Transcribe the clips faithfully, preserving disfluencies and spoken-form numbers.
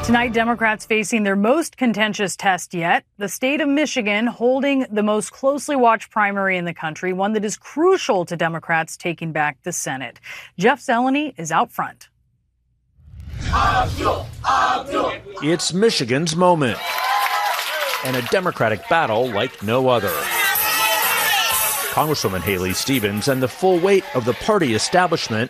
Tonight, Democrats facing their most contentious test yet, the state of Michigan holding the most closely watched primary in the country, one that is crucial to Democrats taking back the Senate. Jeff Zeleny is out front. Abdul, Abdul. It's Michigan's moment, and a Democratic battle like no other. Congresswoman Haley Stevens and the full weight of the party establishment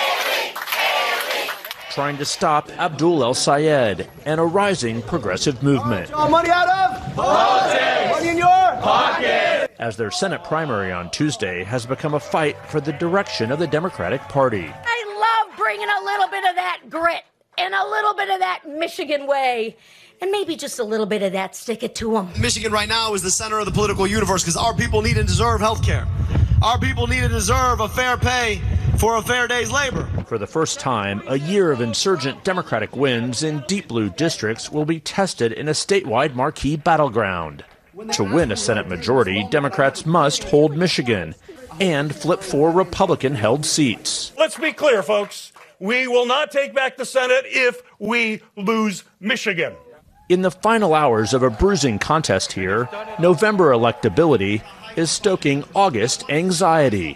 trying to stop Abdul El-Sayed and a rising progressive movement. Money out of politics. Money in your pocket. As their Senate primary on Tuesday has become a fight for the direction of the Democratic Party. I love bringing a little bit of that grit and a little bit of that Michigan way. And maybe just a little bit of that, stick it to them. Michigan right now is the center of the political universe because our people need and deserve health care. Our people need and deserve a fair pay for a fair day's labor. For the first time, a year of insurgent Democratic wins in deep blue districts will be tested in a statewide marquee battleground. To win a Senate majority, Democrats must hold Michigan and flip four Republican-held seats. Let's be clear, folks. We will not take back the Senate if we lose Michigan. In the final hours of a bruising contest here, November electability is stoking August anxiety.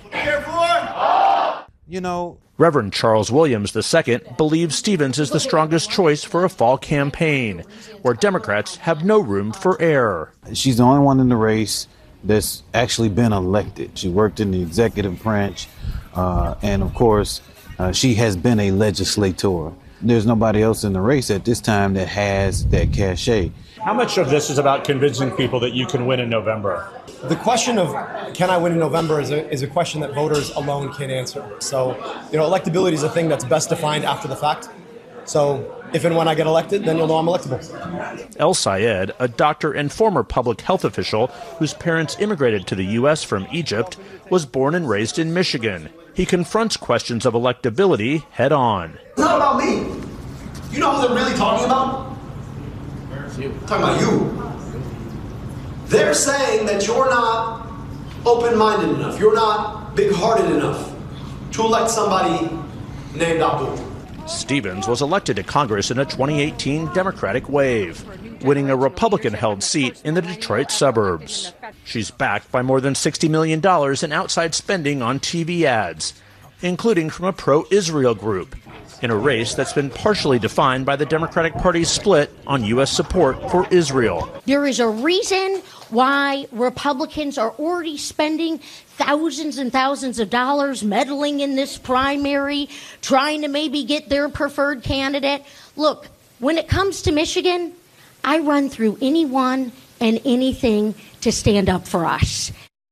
You know, Reverend Charles Williams the Second believes Stevens is the strongest choice for a fall campaign, where Democrats have no room for error. She's the only one in the race that's actually been elected. She worked in the executive branch, uh, and of course, uh, she has been a legislator. There's nobody else in the race at this time that has that cachet. How much of this is about convincing people that you can win in November? The question of can I win in November is a, is a question that voters alone can't answer. So, you know, electability is a thing that's best defined after the fact. So if and when I get elected, then you'll know I'm electable. El-Sayed, a doctor and former public health official whose parents immigrated to the U S from Egypt, was born and raised in Michigan. He confronts questions of electability head on. It's not about me. You know who they're really talking about? You. Talking about you. They're saying that you're not open-minded enough. You're not big-hearted enough to elect somebody named Abdul. Stevens was elected to Congress in a twenty eighteen Democratic wave, winning a Republican-held seat in the Detroit suburbs. She's backed by more than sixty million dollars in outside spending on T V ads, including from a pro-Israel group, in a race that's been partially defined by the Democratic Party's split on U S support for Israel. There is a reason why Republicans are already spending thousands and thousands of dollars meddling in this primary, trying to maybe get their preferred candidate. Look, when it comes to Michigan, I run through anyone and anything to stand up for us.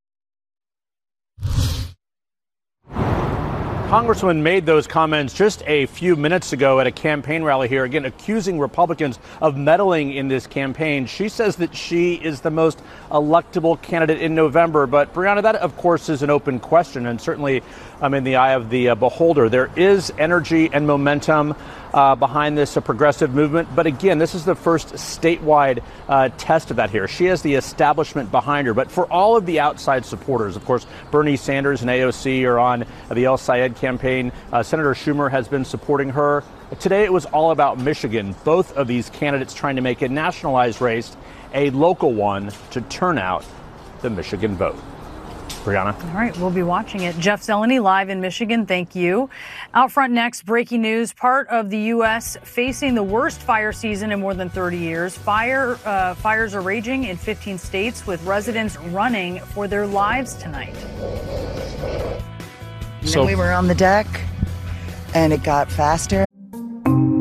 Congresswoman made those comments just a few minutes ago at a campaign rally here, again, accusing Republicans of meddling in this campaign. She says that she is the most electable candidate in November. But, Brianna, that, of course, is an open question and certainly um, in the eye of the uh, beholder. There is energy and momentum uh, behind this uh, progressive movement. But, again, this is the first statewide uh, test of that here. She has the establishment behind her. But for all of the outside supporters, of course, Bernie Sanders and A O C are on the El-Sayed campaign. Uh, Senator Schumer has been supporting her. Today it was all about Michigan. Both of these candidates trying to make a nationalized race a local one to turn out the Michigan vote. Brianna. All right, we'll be watching it. Jeff Zeleny live in Michigan. Thank you. Out front next, breaking news. Part of the U S facing the worst fire season in more than thirty years. Fire uh, fires are raging in fifteen states with residents running for their lives tonight. So we were on the deck and it got faster.